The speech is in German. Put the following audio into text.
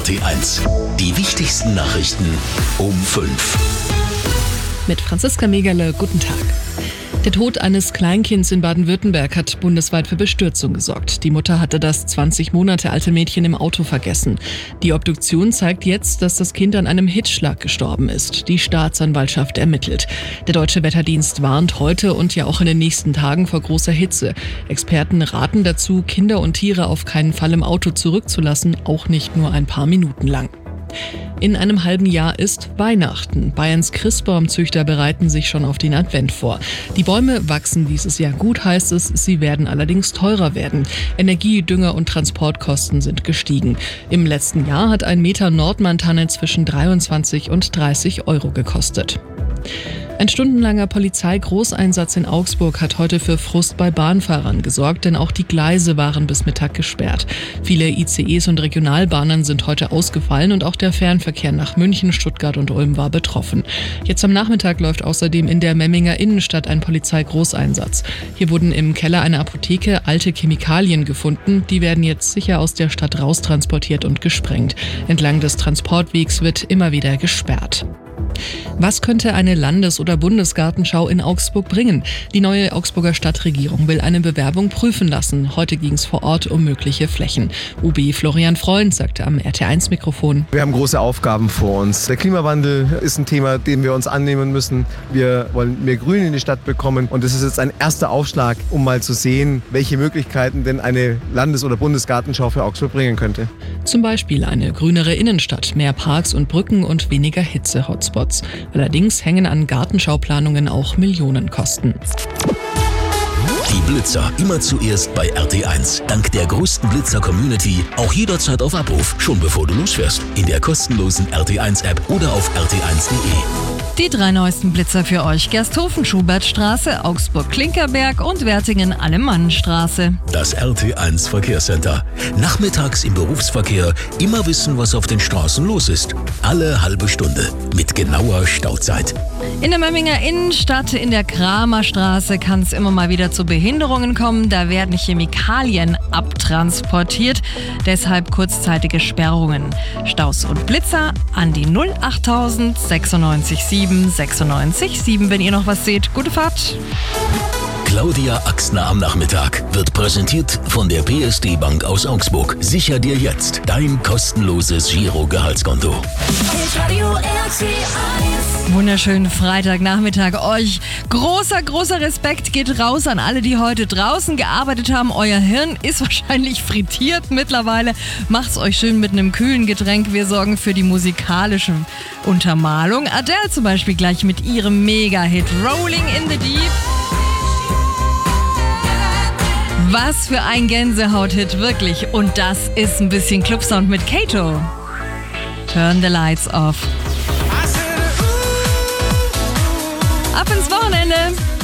RT1. Die wichtigsten Nachrichten um 5. Mit Franziska Megerle, guten Tag. Der Tod eines Kleinkinds in Baden-Württemberg hat bundesweit für Bestürzung gesorgt. Die Mutter hatte das 20 Monate alte Mädchen im Auto vergessen. Die Obduktion zeigt jetzt, dass das Kind an einem Hitzschlag gestorben ist. Die Staatsanwaltschaft ermittelt. Der Deutsche Wetterdienst warnt heute und ja auch in den nächsten Tagen vor großer Hitze. Experten raten dazu, Kinder und Tiere auf keinen Fall im Auto zurückzulassen, auch nicht nur ein paar Minuten lang. In einem halben Jahr ist Weihnachten. Bayerns Christbaumzüchter bereiten sich schon auf den Advent vor. Die Bäume wachsen dieses Jahr gut, heißt es. Sie werden allerdings teurer werden. Energie-, Dünger- und Transportkosten sind gestiegen. Im letzten Jahr hat ein Meter Nordmann-Tanne zwischen 23 und 30 Euro gekostet. Ein stundenlanger Polizeigroßeinsatz in Augsburg hat heute für Frust bei Bahnfahrern gesorgt, denn auch die Gleise waren bis Mittag gesperrt. Viele ICEs und Regionalbahnen sind heute ausgefallen und auch der Fernverkehr nach München, Stuttgart und Ulm war betroffen. Jetzt am Nachmittag läuft außerdem in der Memminger Innenstadt ein Polizeigroßeinsatz. Hier wurden im Keller einer Apotheke alte Chemikalien gefunden. Die werden jetzt sicher aus der Stadt raustransportiert und gesprengt. Entlang des Transportwegs wird immer wieder gesperrt. Was könnte eine Landes- oder Bundesgartenschau in Augsburg bringen? Die neue Augsburger Stadtregierung will eine Bewerbung prüfen lassen. Heute ging es vor Ort um mögliche Flächen. UB Florian Freund sagte am RT1-Mikrofon: Wir haben große Aufgaben vor uns. Der Klimawandel ist ein Thema, dem wir uns annehmen müssen. Wir wollen mehr Grün in die Stadt bekommen. Und das ist jetzt ein erster Aufschlag, um mal zu sehen, welche Möglichkeiten denn eine Landes- oder Bundesgartenschau für Augsburg bringen könnte. Zum Beispiel eine grünere Innenstadt, mehr Parks und Brücken und weniger Hitze-Hotspots. Allerdings hängen an Gartenschauplanungen auch Millionenkosten. Die Blitzer immer zuerst bei RT1. Dank der größten Blitzer-Community auch jederzeit auf Abruf, schon bevor du losfährst. In der kostenlosen RT1-App oder auf rt1.de. Die 3 neuesten Blitzer für euch: Gersthofen-Schubertstraße, Augsburg-Klinkerberg und Wertingen-Alemannenstraße. Das RT1 Verkehrscenter. Nachmittags im Berufsverkehr immer wissen, was auf den Straßen los ist. Alle halbe Stunde mit genauer Stauzeit. In der Memminger Innenstadt in der Kramerstraße kann es immer mal wieder zu Behinderungen kommen. Da werden Chemikalien abtransportiert, deshalb kurzzeitige Sperrungen. Staus und Blitzer an die 08000 96 7 96 7, wenn ihr noch was seht. Gute Fahrt! Claudia Axner am Nachmittag wird präsentiert von der PSD Bank aus Augsburg. Sicher dir jetzt dein kostenloses Giro-Gehaltskonto. Wunderschönen Freitagnachmittag euch. Großer Respekt geht raus an alle, die heute draußen gearbeitet haben. Euer Hirn ist wahrscheinlich frittiert mittlerweile. Macht's euch schön mit einem kühlen Getränk. Wir sorgen für die musikalische Untermalung. Adele zum Beispiel gleich mit ihrem Mega-Hit Rolling in the Deep. Was für ein Gänsehaut-Hit, wirklich. Und das ist ein bisschen Clubsound mit Kato. Turn the lights off. Ab ins Wochenende.